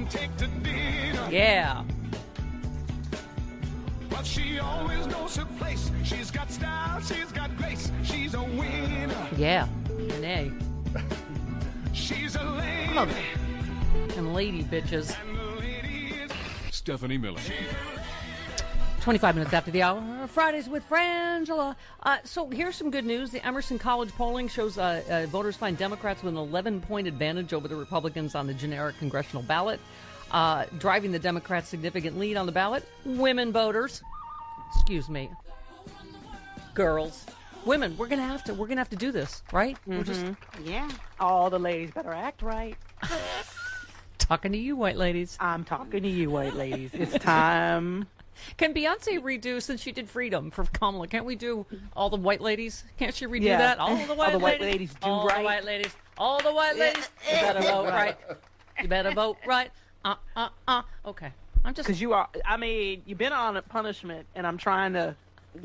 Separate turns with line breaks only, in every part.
take to dinner.
Yeah.
But she always knows her place. She's got style, she's got grace. She's a winner.
Yeah. Nay.
She's a lady.
Love it. And lady bitches.
And the lady is Stephanie Miller.
25 minutes after the hour, Fridays with Frangela. So here's some good news. The Emerson College polling shows voters find Democrats with an 11-point advantage over the Republicans on the generic congressional ballot. Driving the Democrats' significant lead on the ballot, women voters. Excuse me. Girls. Women, we're gonna have to do this, right?
Yeah. All the ladies better act right.
Talking to you, white ladies.
I'm talking to you, white ladies. It's time.
Can Beyonce redo, since she did Freedom for Kamala, can't we do all the white ladies? Can't she redo
Yeah.
that? All the white
ladies do
all
right.
the white ladies. All the white ladies. You better vote right. You better vote right. Okay. I'm just...
Because you've been on a punishment, and I'm trying to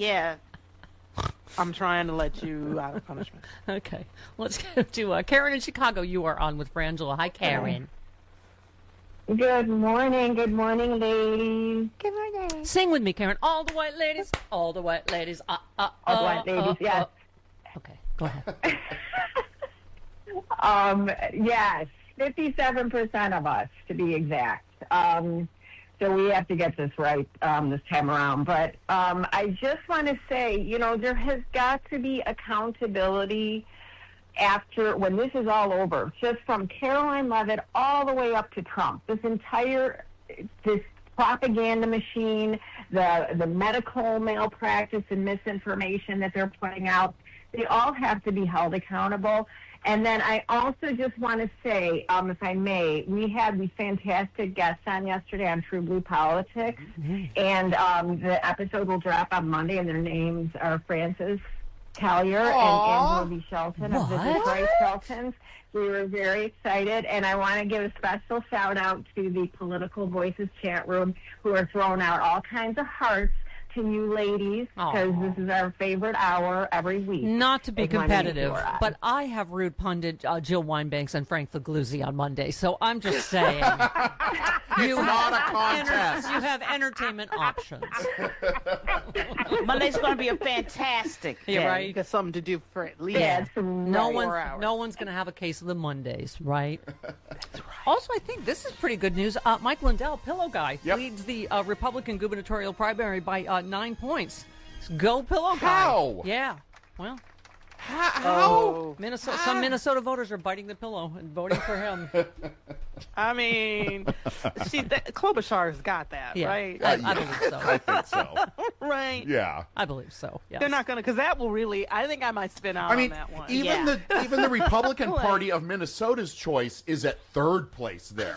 let you out of punishment.
Okay. Let's go to Karen in Chicago. You are on with Frangela. Hi, Karen.
Good morning, ladies. Good morning.
Sing with me, Karen. All the white ladies. All the white ladies.
All the white ladies, yes.
Okay, go ahead.
Yes, 57% of us, to be exact. So we have to get this right this time around. But I just want to say, there has got to be accountability after, when this is all over, just from Caroline Leavitt all the way up to Trump. This propaganda machine, the medical malpractice and misinformation that they're putting out, they all have to be held accountable. And then I also just want to say, if I may, we had these fantastic guests on yesterday on True Blue Politics, and the episode will drop on Monday, and their names are Frances Callier and Angela B. Shelton of the Detroit Sheltons. We were very excited, and I want to give a special shout-out to the Political Voices chat room, who are throwing out all kinds of hearts to you ladies, because this is our favorite hour every week.
Not to be competitive, but I have rude pundit Jill Wine-Banks and Frank Figluzzi on Monday, so I'm just saying.
It's not a contest.
You have entertainment options.
Monday's going to be a fantastic day.
You're right.
You got something to do for at least
No one's going to have a case of the Mondays, right? That's right. Also, I think this is pretty good news. Mike Lindell, Pillow Guy, leads the Republican gubernatorial primary by 9 points. Go Pillow Guy.
How?
Yeah. Well,
how?
Some Minnesota voters are biting the pillow and voting for him.
I mean, Klobuchar's got that, right?
I believe so.
I think so.
Right.
Yeah.
I believe so. Yes.
They're not going to, because that will really, I think I might spin out on that one.
Even the Republican Party of Minnesota's choice is at third place there.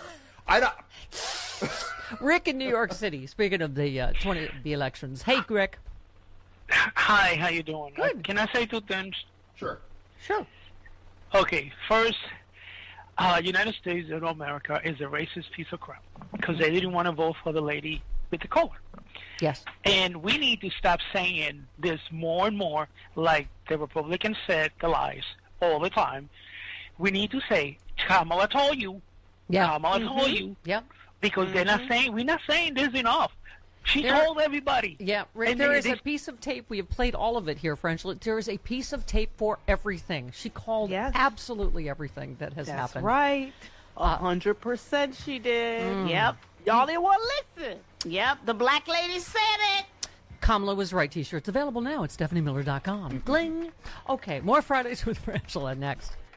Rick in New York City, speaking of the elections. Hey, Rick.
Hi, how you doing?
Good.
Can I say two things?
Sure.
Okay, first, United States of America is a racist piece of crap because they didn't want to vote for the lady with the collar.
Yes.
And we need to stop saying this more and more, like the Republicans said the lies all the time. We need to say, Kamala told you.
Yeah.
Kamala told you.
Yep.
Because we're not saying this enough. She told everybody.
Yeah, Rick, there is a piece of tape. We have played all of it here, French. There is a piece of tape for everything. She called absolutely everything that has happened.
That's right. 100% she did.
Yep.
Y'all didn't want to listen.
Yep, the black lady said it.
Kamala was right t-shirts available now at StephanieMiller.com. Bling. Okay, more Fridays with Frangela next.